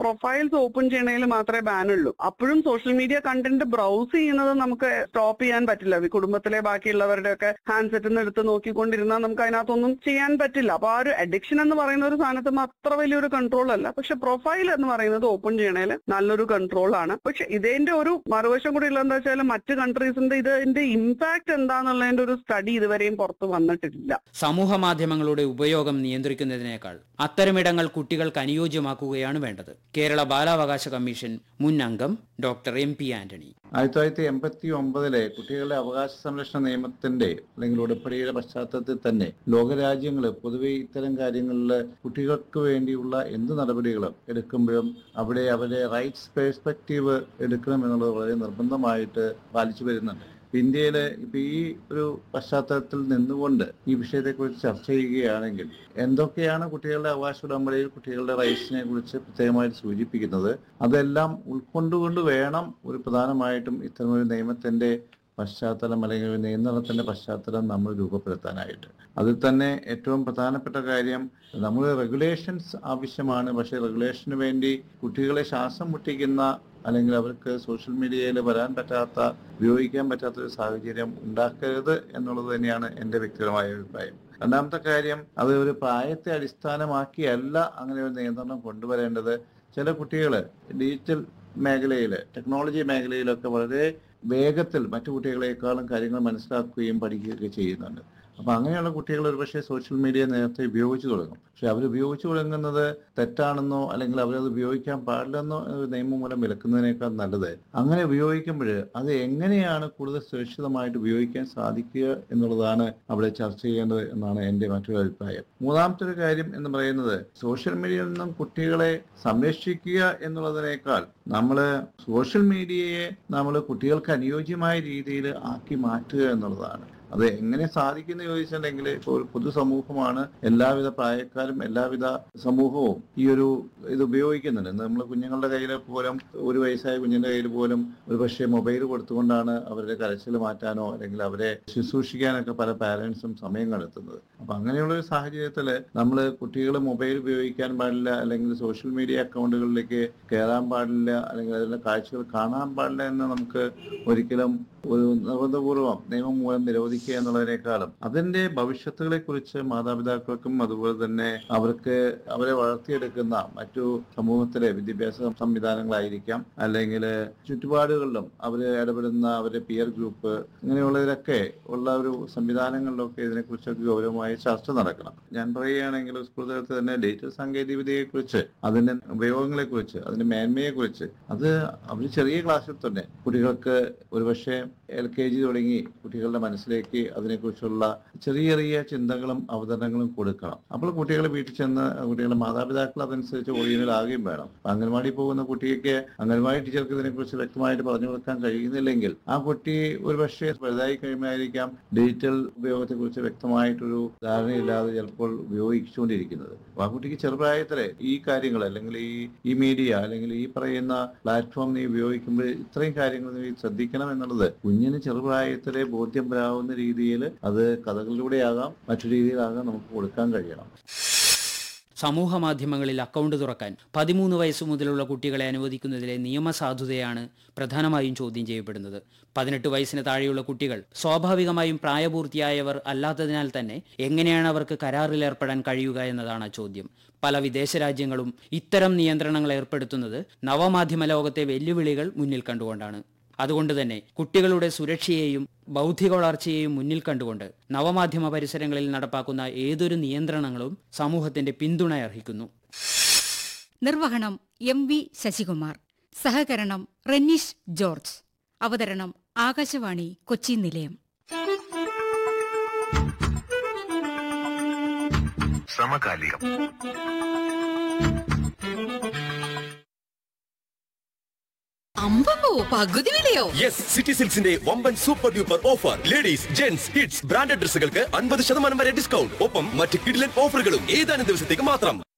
Profiles open ചെയ്യണതിൽ മാത്രമേ ban ഉള്ളൂ. അപ്പോഴും സോഷ്യൽ മീഡിയ കണ്ടന്റ് ബ്രൗസ് ചെയ്യുന്നത് നമുക്ക് സ്റ്റോപ്പ് ചെയ്യാൻ പറ്റില്ല. കുടുംബത്തിലെ ബാക്കിയുള്ളവരുടെ ഒക്കെ ഹാൻഡ്സെറ്റിൽ നിന്ന് എടുത്ത് നോക്കിക്കൊണ്ടിരുന്നാൽ നമുക്ക് അതിനകത്തൊന്നും ചെയ്യാൻ പറ്റില്ല. അപ്പൊ ആ ഒരു അഡിക്ഷൻ എന്ന് പറയുന്ന ഒരു സാധനത്തിന് അത്ര വലിയൊരു കൺട്രോൾ അല്ല. പക്ഷെ പ്രൊഫൈൽ എന്ന് പറയുന്നത് ഓപ്പൺ ചെയ്യണേൽ നല്ലൊരു കൺട്രോൾ ആണ്. പക്ഷെ ഇതിന്റെ ഒരു മറുവശം കൂടി ഉള്ളതെന്താ വെച്ചാൽ മറ്റ് കൺട്രീസിന്റെ ഇതിന്റെ ഇമ്പാക്ട് എന്താന്നുള്ളതിന്റെ ഒരു സ്റ്റഡി ഇതുവരെയും പുറത്ത് വന്നിട്ടില്ല. സമൂഹ മാധ്യമങ്ങളുടെ ഉപയോഗം നിയന്ത്രിക്കുന്നതിനേക്കാൾ അത്തരമിടങ്ങൾ കുട്ടികൾക്ക് അനുയോജ്യമാക്കുകയാണ് വേണ്ടത്. കേരള ബാലാവകാശ കമ്മീഷൻ മുൻ അംഗം ഡോക്ടർ MP ആന്റണി. 1989 കുട്ടികളുടെ അവകാശ സംരക്ഷണ നിയമത്തിന്റെ അല്ലെങ്കിൽ ഉടമ്പടിയുടെ പശ്ചാത്തലത്തിൽ തന്നെ ലോകരാജ്യങ്ങൾ പൊതുവെ ഇത്തരം കാര്യങ്ങളിൽ കുട്ടികൾക്ക് വേണ്ടിയുള്ള എന്ത് നടപടികളും എടുക്കുമ്പോഴും അവിടെ അവരുടെ റൈറ്റ്സ് പെർസ്പെക്റ്റീവ് എടുക്കണം എന്നുള്ളത് വളരെ നിർബന്ധമായിട്ട് പാലിച്ചു വരുന്നുണ്ട്. ഇന്ത്യയില് ഇപ്പൊ ഈ ഒരു പശ്ചാത്തലത്തിൽ നിന്നുകൊണ്ട് ഈ വിഷയത്തെക്കുറിച്ച് ചർച്ച ചെയ്യുകയാണെങ്കിൽ എന്തൊക്കെയാണ് കുട്ടികളുടെ അവകാശ ഉടമ്പടിയിൽ കുട്ടികളുടെ റൈറ്റ്സിനെ കുറിച്ച് പ്രത്യേകമായിട്ട് സൂചിപ്പിക്കുന്നത്, അതെല്ലാം ഉൾക്കൊണ്ടുകൊണ്ട് വേണം ഒരു പ്രധാനമായിട്ടും ഇത്തരമൊരു നിയമത്തിന്റെ പശ്ചാത്തലം അല്ലെങ്കിൽ ഒരു നിയന്ത്രണത്തിന്റെ പശ്ചാത്തലം നമ്മൾ രൂപപ്പെടുത്താനായിട്ട്. അതിൽ തന്നെ ഏറ്റവും പ്രധാനപ്പെട്ട കാര്യം നമ്മൾ റെഗുലേഷൻസ് ആവശ്യമാണ്. പക്ഷേ റെഗുലേഷന് വേണ്ടി കുട്ടികളെ ശ്വാസം മുട്ടിക്കുന്ന അല്ലെങ്കിൽ അവർക്ക് സോഷ്യൽ മീഡിയയിൽ വരാൻ പറ്റാത്ത, ഉപയോഗിക്കാൻ പറ്റാത്ത ഒരു സാഹചര്യം ഉണ്ടാക്കരുത് എന്നുള്ളത് തന്നെയാണ് എൻ്റെ വ്യക്തിപരമായ അഭിപ്രായം. രണ്ടാമത്തെ കാര്യം, അത് ഒരു പ്രായത്തെ അടിസ്ഥാനമാക്കിയല്ല അങ്ങനെ ഒരു നിയന്ത്രണം കൊണ്ടുവരേണ്ടത്. ചില കുട്ടികൾ ഡിജിറ്റൽ മേഖലയിൽ, ടെക്നോളജി മേഖലയിലൊക്കെ വളരെ വേഗത്തിൽ മറ്റു കുട്ടികളെക്കാളും കാര്യങ്ങൾ മനസ്സിലാക്കുകയും പഠിക്കുകയൊക്കെ ചെയ്യുന്നുണ്ട്. അപ്പൊ അങ്ങനെയുള്ള കുട്ടികൾ ഒരുപക്ഷെ സോഷ്യൽ മീഡിയ നേരത്തെ ഉപയോഗിച്ചു തുടങ്ങും. പക്ഷെ അവർ ഉപയോഗിച്ചു തുടങ്ങുന്നത് തെറ്റാണെന്നോ അല്ലെങ്കിൽ അവരത് ഉപയോഗിക്കാൻ പാടില്ലെന്നോ നിയമം മൂലം വിലക്കുന്നതിനേക്കാൾ നല്ലത് അങ്ങനെ ഉപയോഗിക്കുമ്പോൾ അത് എങ്ങനെയാണ് കൂടുതൽ സുരക്ഷിതമായിട്ട് ഉപയോഗിക്കാൻ സാധിക്കുക എന്നുള്ളതാണ് അവിടെ ചർച്ച ചെയ്യേണ്ടത് എന്നാണ് എൻ്റെ മറ്റൊരു അഭിപ്രായം. മൂന്നാമത്തെ ഒരു കാര്യം എന്ന് പറയുന്നത്, സോഷ്യൽ മീഡിയയിൽ നിന്നും കുട്ടികളെ സംരക്ഷിക്കുക എന്നുള്ളതിനേക്കാൾ നമ്മൾ സോഷ്യൽ മീഡിയയെ നമ്മൾ കുട്ടികൾക്ക് അനുയോജ്യമായ രീതിയിൽ ആക്കി മാറ്റുക എന്നുള്ളതാണ്. അത് എങ്ങനെ സാധിക്കുന്നു ചോദിച്ചിട്ടുണ്ടെങ്കിൽ, ഇപ്പോൾ ഒരു പൊതുസമൂഹമാണ്, എല്ലാവിധ പ്രായക്കാരും എല്ലാവിധ സമൂഹവും ഈ ഒരു ഇത് ഉപയോഗിക്കുന്നുണ്ട്. നമ്മൾ കുഞ്ഞുങ്ങളുടെ കയ്യിൽ പോലും, ഒരു വയസ്സായ കുഞ്ഞിന്റെ കയ്യിൽ പോലും ഒരു പക്ഷേ മൊബൈൽ കൊടുത്തുകൊണ്ടാണ് അവരുടെ കരച്ചിൽ മാറ്റാനോ അല്ലെങ്കിൽ അവരെ ശുശ്രൂഷിക്കാനൊക്കെ പല പാരന്റ്സും സമയം കണ്ടെത്തുന്നത്. അപ്പൊ അങ്ങനെയുള്ള ഒരു സാഹചര്യത്തിൽ നമ്മൾ കുട്ടികൾ മൊബൈൽ ഉപയോഗിക്കാൻ പാടില്ല, അല്ലെങ്കിൽ സോഷ്യൽ മീഡിയ അക്കൗണ്ടുകളിലേക്ക് കയറാൻ പാടില്ല, അല്ലെങ്കിൽ അതിന്റെ കാഴ്ചകൾ കാണാൻ പാടില്ല എന്ന് നമുക്ക് ഒരിക്കലും ഒരു നിർബന്ധപൂർവ്വം നിയമം മൂലം നിരോധിക്കുക എന്നുള്ളതിനേക്കാളും അതിന്റെ ഭവിഷ്യത്തുകളെ കുറിച്ച് മാതാപിതാക്കൾക്കും അതുപോലെ തന്നെ അവരെ വളർത്തിയെടുക്കുന്ന മറ്റു സമൂഹത്തിലെ വിദ്യാഭ്യാസ സംവിധാനങ്ങളായിരിക്കാം, അല്ലെങ്കിൽ ചുറ്റുപാടുകളിലും അവർ ഇടപെടുന്ന അവരുടെ പിയർ ഗ്രൂപ്പ്, ഇങ്ങനെയുള്ളതിലൊക്കെ ഉള്ള ഒരു സംവിധാനങ്ങളിലൊക്കെ ഇതിനെക്കുറിച്ചൊക്കെ ഗൗരവമായ ചർച്ച നടക്കണം. ഞാൻ പറയുകയാണെങ്കിൽ സ്കൂൾ തലത്തിൽ തന്നെ ഡിജിറ്റൽ സാങ്കേതിക വിദ്യയെക്കുറിച്ച്, അതിന്റെ ഉപയോഗങ്ങളെക്കുറിച്ച്, അതിന്റെ മേന്മയെക്കുറിച്ച് അത് അവർ ചെറിയ ക്ലാസ്സിൽ തന്നെ കുട്ടികൾക്ക് ഒരുപക്ഷെ LKG തുടങ്ങി കുട്ടികളുടെ മനസ്സിലേക്ക് അതിനെക്കുറിച്ചുള്ള ചെറിയ ചെറിയ ചിന്തകളും അവതരണങ്ങളും കൊടുക്കണം. അപ്പോൾ കുട്ടികൾ വീട്ടിൽ ചെന്ന് കുട്ടികളുടെ മാതാപിതാക്കൾ അതനുസരിച്ച് ഓറിയന്റഡ് ആകുകയും വേണം. അംഗൻവാടി പോകുന്ന കുട്ടിക്ക് അംഗൻവാടി ടീച്ചർക്ക് ഇതിനെക്കുറിച്ച് വ്യക്തമായിട്ട് പറഞ്ഞു കൊടുക്കാൻ കഴിയുന്നില്ലെങ്കിൽ ആ കുട്ടി ഒരുപക്ഷെ വലുതായി കഴിയുമ്പോഴായിരിക്കാം ഡിജിറ്റൽ ഉപയോഗത്തെക്കുറിച്ച് വ്യക്തമായിട്ടൊരു ധാരണയില്ലാതെ ചിലപ്പോൾ ഉപയോഗിച്ചുകൊണ്ടിരിക്കുന്നത്. അപ്പോൾ ആ കുട്ടിക്ക് ചെറുപ്രായത്തിലെ ഈ കാര്യങ്ങൾ അല്ലെങ്കിൽ ഈ മീഡിയ അല്ലെങ്കിൽ ഈ പറയുന്ന പ്ലാറ്റ്ഫോം നീ ഉപയോഗിക്കുമ്പോൾ ഇത്രയും കാര്യങ്ങൾ നീ ശ്രദ്ധിക്കണം എന്നുള്ളത് കുഞ്ഞിന് ചെറുപ്രായത്തിലെ ബോധ്യം വരാവുന്ന രീതിയിൽ അത് കഥകളിലൂടെയാകാം മറ്റു രീതിയിലാകാം നമുക്ക് കൊടുക്കാൻ കഴിയണം. സമൂഹ മാധ്യമങ്ങളിൽ അക്കൗണ്ട് തുറക്കാൻ 13 വയസ്സു മുതലുള്ള കുട്ടികളെ അനുവദിക്കുന്നതിലെ നിയമസാധുതയാണ് പ്രധാനമായും ചോദ്യം ചെയ്യപ്പെടുന്നത്. 18 വയസ്സിന് താഴെയുള്ള കുട്ടികൾ സ്വാഭാവികമായും പ്രായപൂർത്തിയായവർ അല്ലാത്തതിനാൽ തന്നെ എങ്ങനെയാണ് അവർക്ക് കരാറിൽ ഏർപ്പെടാൻ കഴിയുക എന്നതാണ് ചോദ്യം. പല വിദേശ രാജ്യങ്ങളും ഇത്തരം നിയന്ത്രണങ്ങൾ ഏർപ്പെടുത്തുന്നത് നവമാധ്യമ ലോകത്തെ വെല്ലുവിളികൾ മുന്നിൽ കണ്ടുകൊണ്ടാണ്. അതുകൊണ്ട് തന്നെ കുട്ടികളുടെ സുരക്ഷയെയും ബൗദ്ധിക വളർച്ചയെയും മുന്നിൽ കണ്ടുകൊണ്ട് നവമാധ്യമ പരിസരങ്ങളിൽ നടപ്പാക്കുന്ന ഏതൊരു നിയന്ത്രണങ്ങളും സമൂഹത്തിന്റെ പിന്തുണ അർഹിക്കുന്നു. നിർവഹണം MV ശശികുമാർ. സഹകരണം റെനീഷ് ജോർജ്. അവതരണം ആകാശവാണി കൊച്ചി നിലയം. സമകാലികം. പകുതി വിലയോ? യെസ്, സിറ്റി സിൽക്സിന്റെ വമ്പൻ super duper offer. Ladies, gents, kids branded ഡ്രസ്സുകൾക്ക് 50% വരെ ഡിസ്കൗണ്ട്. ഒപ്പം മറ്റ് കിഡിലൻ ഓഫറുകളും ഏതാനും ദിവസത്തേക്ക് മാത്രം.